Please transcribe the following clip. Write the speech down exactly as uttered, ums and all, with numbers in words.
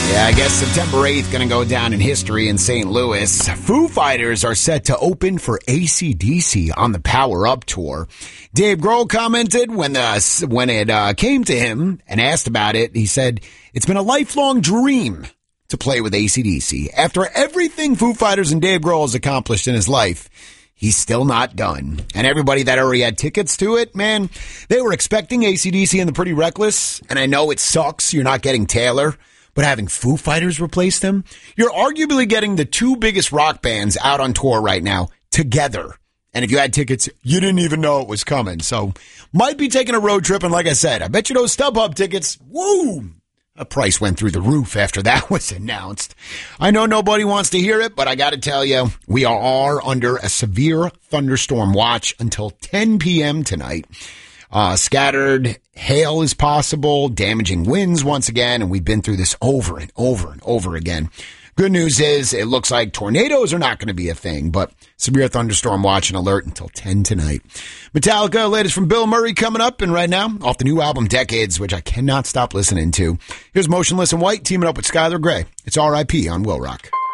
Yeah, I guess September eighth going to go down in history in Saint Louis. Foo Fighters are set to open for A C D C on the Power Up Tour. Dave Grohl commented when the, when it uh, came to him and asked about it. He said, it's been a lifelong dream to play with A C D C. After everything Foo Fighters and Dave Grohl has accomplished in his life, he's still not done. And everybody that already had tickets to it, man, they were expecting A C D C and the Pretty Reckless. And I know it sucks you're not getting Taylor. But having Foo Fighters replace them, you're arguably getting the two biggest rock bands out on tour right now together. And if you had tickets, you didn't even know it was coming. So might be taking a road trip. And like I said, I bet you those StubHub tickets, woo, the price went through the roof after that was announced. I know nobody wants to hear it, but I got to tell you, we are under a severe thunderstorm watch until ten p.m. tonight. Uh, scattered hail is possible, damaging winds once again, and we've been through this over and over and over again. Good news is it looks like tornadoes are not going to be a thing, but severe thunderstorm watch and alert until ten tonight. Metallica, latest from Bill Murray coming up, and right now, off the new album Decades, which I cannot stop listening to. Here's Motionless in White teaming up with Skylar Grey. It's R I P on Will Rock.